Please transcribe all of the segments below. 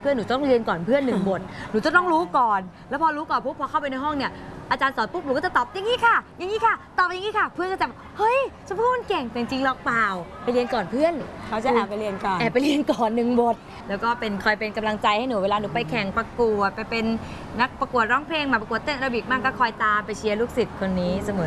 เพื่อนหนูต้องเรียนก่อนเพื่อน1 บทหนูจะต้องรู้ก่อนแล้วพอรู้ก่อนปุ๊บพอเข้าไปในห้องเนี่ยอาจารย์สอนปุ๊บหนูก็จะตอบอย่างนี้ค่ะอย่างนี้ค่ะตอบอย่างนี้ค่ะเพื่อนก็จะเฮ้ยชมพู่มันเก่งแต่จริงๆหรอกเปล่าไปเรียนก่อนเพื่อนเขาจะแอบไปเรียนก่อน 1 บทแล้วก็เป็นคอยเป็นกำลังใจให้หนูเวลาหนูไปแข่งประกวดไปเป็นนักประกวดร้องเพลงมาประกวดเต้นแอโรบิกบ้างก็คอยตามไปเชียร์ลูกศิษย์คนนี้เสมอ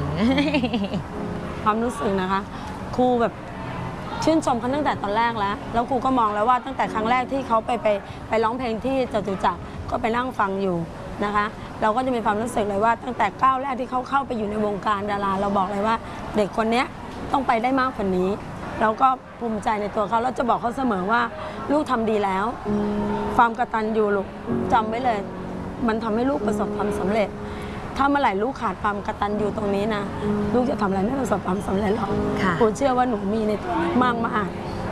ความรู้สึกนะคะครูแบบชื่นชมเขาตั้งแต่ตอนแรกแล้วครูก็มองแล้วว่าตั้งแต่ครั้งแรกที่เขาไปร้องเพลงที่จตุจักรก็ไปนั่งฟังอยู่นะคะเราก็จะมีความรู้สึกเลยว่าตั้งแต่ก้าวแรกที่เขาเข้าไปอยู่ในวงการดาราเราบอกเลยว่าเด็กคนนี้ต้องไปได้มากกว่านี้เราก็ภูมิใจในตัวเขาแล้วจะบอกเขาเสมอว่าลูกทำดีแล้วความกตัญญูลูกจำไว้เลยมันทำให้ลูกประสบความสำเร็จถ้าเมื่อไหร่ลูกขาดความกตัญญูตรงนี้นะลูกจะทำอะไรไม่ประสบความสำเร็จหรอกครูเชื่อว่าหนูมีในตัวมากค่ะ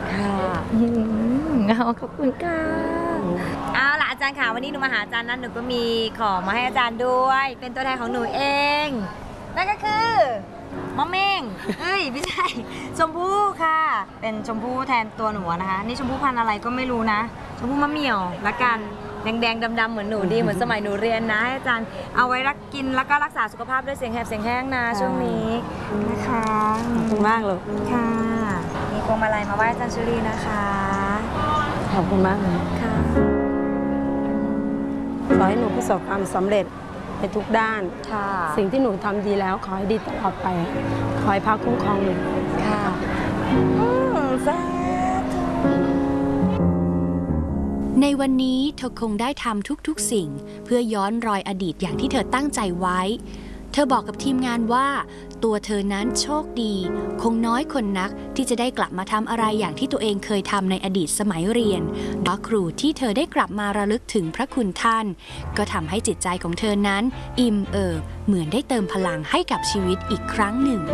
ขอบคุณค่ะเอาล่ะอาจารย์ค่ะวันนี้หนูมาหาอาจารย์นั้นหนูก็มีของมาให้อาจารย์ด้วยเป็นตัวแทนของหนูเองนั่นก็คือมะเม่งไม่ใช่ชมพู่ค่ะเป็นชมพู่แทนตัวหนูนะคะนี่ชมพู่พันธุ์อะไรก็ไม่รู้นะชมพู่มะเหมี่ยวละกันแดงๆดำๆเหมือนหนูดีเหมือนสมัยหนูเรียนนะให้อาจารย์เอาไว้รักกินแล้วก็รักษาสุขภาพด้วยเสียงแหบเสียงแห้งนะช่วงนี้นะคะขอบคุณมากเลยค่ะมีพวงมาลัยมาไหว้อาจารย์ชุลีนะคะขอบคุณมากเลยค่ะขอให้หนูประสบความสำเร็จในทุกด้านสิ่งที่หนูทำดีแล้วขอให้ดีตลอดไปขอให้พระคุ้มครองหนูค่ะในวันนี้เธอคงได้ทำทุกๆสิ่งเพื่อย้อนรอยอดีตอย่างที่เธอตั้งใจไว้เธอบอกกับทีมงานว่าตัวเธอนั้นโชคดีคงน้อยคนนักที่จะได้กลับมาทำอะไรอย่างที่ตัวเองเคยทำในอดีตสมัยเรียนเพราะครูที่เธอได้กลับมาระลึกถึงพระคุณท่านก็ทำให้จิตใจของเธอนั้นอิ่มเอิบเหมือนได้เติมพลังให้กับชีวิตอีกครั้งหนึ่ง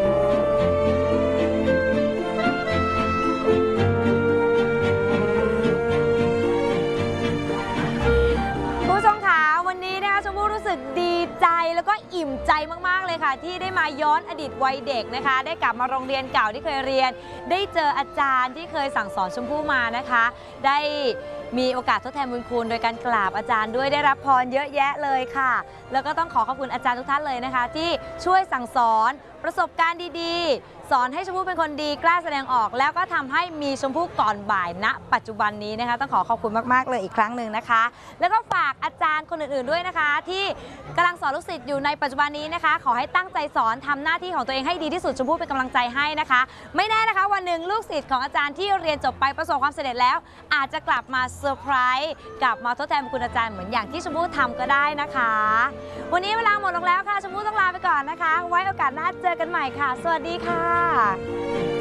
ดีใจแล้วก็อิ่มใจมากๆเลยค่ะที่ได้มาย้อนอดีตวัยเด็กนะคะได้กลับมาโรงเรียนเก่าที่เคยเรียนได้เจออาจารย์ที่เคยสั่งสอนชมพู่มานะคะได้มีโอกาสทดแทนบุญคุณโดยการกราบอาจารย์ด้วยได้รับพรเยอะแยะเลยค่ะแล้วก็ต้องขอบคุณอาจารย์ทุกท่านเลยนะคะที่ช่วยสั่งสอนประสบการณ์ดีๆสอนให้ชมพู่เป็นคนดีกล้าแสดงออกแล้วก็ทำให้มีชมพู่ก่อนบ่ายณปัจจุบันนี้นะคะต้องขอบคุณมากๆเลยอีกครั้งหนึ่งนะคะแล้วก็ฝากอาจารย์คนอื่นๆด้วยนะคะที่กำลังสอนลูกศิษย์อยู่ในปัจจุบันนี้นะคะขอให้ตั้งใจสอนทำหน้าที่ของตัวเองให้ดีที่สุดชมพู่เป็นกำลังใจให้นะคะไม่แน่นะคะวันหนึ่งลูกศิษย์ของอาจารย์ที่เรียนจบไปประสบความสำเร็จแล้วอาจจะกลับมาเซอร์ไพรส์กลับมาทดแทนคุณอาจารย์เหมือนอย่างที่ชมพู่ทำก็ได้นะคะวันนี้เวลาหมดลงแล้วค่ะชมพู่ต้องลาไปก่อนนะคะไว้โอกาสหน้าเจอกันใหม่ค่ะสวัสดีค่ะ